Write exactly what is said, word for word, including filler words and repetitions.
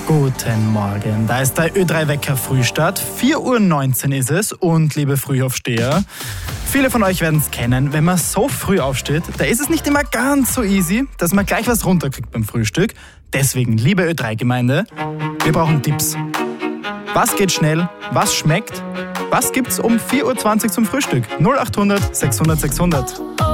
Guten Morgen, da ist der Ö drei Wecker Frühstart. vier Uhr neunzehn ist es und liebe Frühaufsteher, viele von euch werden es kennen, wenn man so früh aufsteht, da ist es nicht immer ganz so easy, dass man gleich was runterkriegt beim Frühstück. Deswegen, liebe Ö drei Gemeinde, wir brauchen Tipps. Was geht schnell? Was schmeckt? Was gibt's um vier Uhr zwanzig zum Frühstück? null acht hundert sechshundert sechshundert.